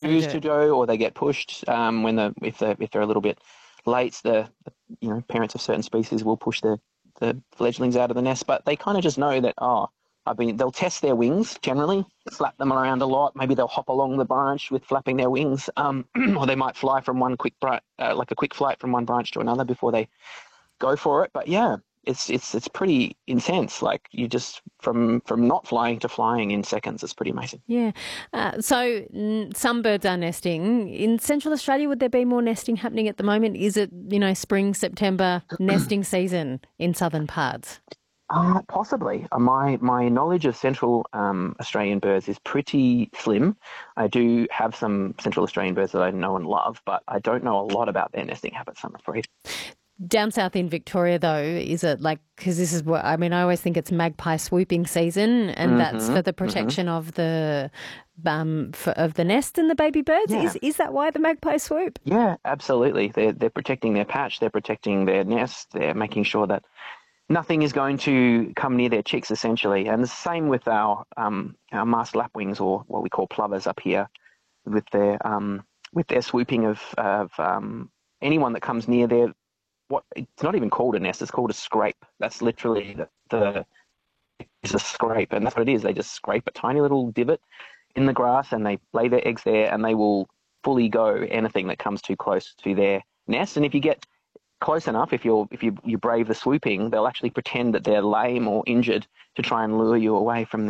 choose to do, or they get pushed if they're a little bit late. Parents of certain species will push the fledglings out of the nest, but they kind of just know that they'll test their wings generally, flap them around a lot. Maybe they'll hop along the branch with flapping their wings, or they might fly from one quick flight from one branch to another before they go for it. But yeah, it's pretty intense. Like you just from not flying to flying in seconds. It's pretty amazing. Yeah. So some birds are nesting. In Central Australia, would there be more nesting happening at the moment? Is it, spring, September nesting season in southern parts? Possibly. My knowledge of Central Australian birds is pretty slim. I do have some Central Australian birds that I know and love, but I don't know a lot about their nesting habits, I'm afraid. Down south in Victoria, though, is it because this is what, I always think it's magpie swooping season, and that's for the protection of the nest and the baby birds? Yeah. Is that why the magpie swoop? Yeah, absolutely. They're protecting their patch, they're protecting their nest, they're making sure that nothing is going to come near their chicks, essentially. And the same with our masked lapwings, or what we call plovers up here, with their swooping of anyone that comes near their. It's not even called a nest; it's called a scrape. That's literally it's a scrape, and that's what it is. They just scrape a tiny little divot in the grass, and they lay their eggs there, and they will fully go anything that comes too close to their nest. And if you get close enough, if you brave the swooping, they'll actually pretend that they're lame or injured to try and lure you away from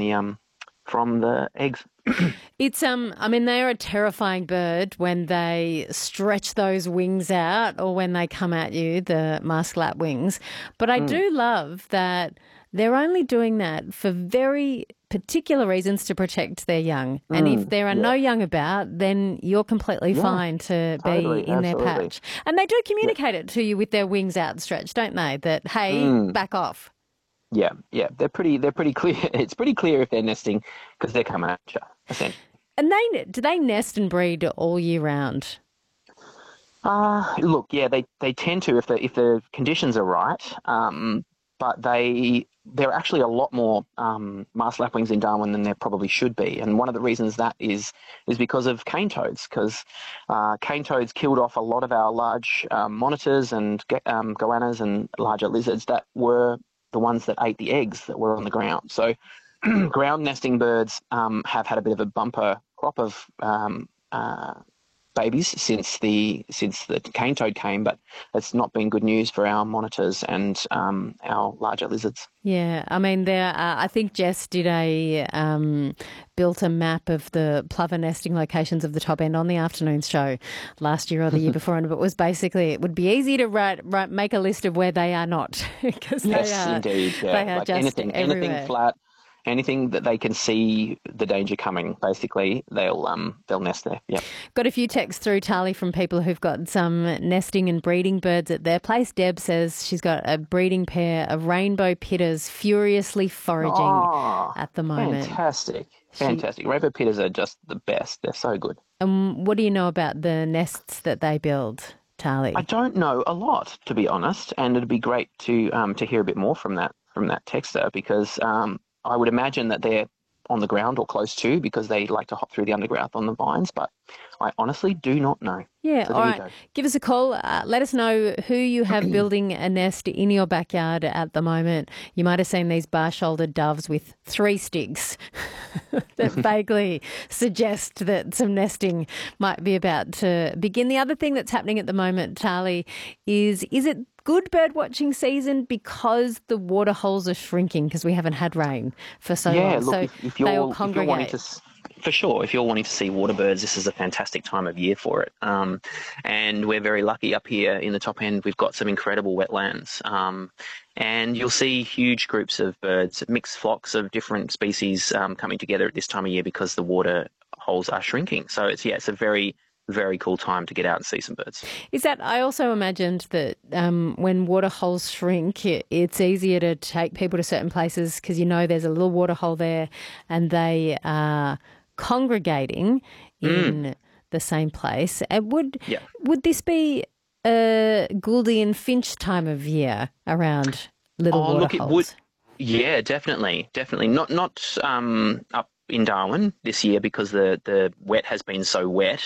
the eggs. It's they're a terrifying bird when they stretch those wings out or when they come at you, the masked lapwings. But I do love that they're only doing that for very particular reasons to protect their young. And if there are no young about, then you're completely fine to be in their patch. And they do communicate it to you with their wings outstretched, don't they? That, hey, back off. Yeah, they're pretty clear. It's pretty clear if they're nesting because they're coming at you, essentially. And do they nest and breed all year round? Look, yeah, they tend to if the conditions are right. But there are actually a lot more masked lapwings in Darwin than there probably should be, and one of the reasons that is because of cane toads, because cane toads killed off a lot of our large monitors and goannas and larger lizards that were the ones that ate the eggs that were on the ground. So ground nesting birds have had a bit of a bumper crop of babies since the cane toad came, but it's not been good news for our monitors and our larger lizards. Yeah, I think Jess did built a map of the plover nesting locations of the top end on the afternoon show last year or the year before, and it was basically, it would be easy to make a list of where they are not, because indeed, yeah. They are just anything flat. Anything that they can see the danger coming, basically, they'll nest there. Yeah. Got a few texts through, Tali, from people who've got some nesting and breeding birds at their place. Deb says she's got a breeding pair of rainbow pitters furiously foraging at the moment. Fantastic. Rainbow pitters are just the best. They're so good. And what do you know about the nests that they build, Tali? I don't know a lot, to be honest, and it'd be great to hear a bit more from that texter, because I would imagine that they're on the ground or close to, because they like to hop through the undergrowth on the vines, but I honestly do not know. Yeah, so all right. Give us a call. Let us know who you have building a nest in your backyard at the moment. You might have seen these bar-shouldered doves with 3 sticks that vaguely suggest that some nesting might be about to begin. The other thing that's happening at the moment, Tali, is it good bird watching season because the water holes are shrinking because we haven't had rain for so long? Yeah, look, so if you're wanting to, for sure, if you're wanting to see water birds, this is a fantastic time of year for it. And we're very lucky up here in the top end. We've got some incredible wetlands. And you'll see huge groups of birds, mixed flocks of different species coming together at this time of year because the water holes are shrinking. So it's a very, very cool time to get out and see some birds. I also imagined that when water holes shrink, it's easier to take people to certain places because there's a little water hole there and they are congregating in the same place. And would this be a Gouldy and Finch time of year around little water holes? It would. Yeah, definitely. Not up in Darwin this year because the wet has been so wet.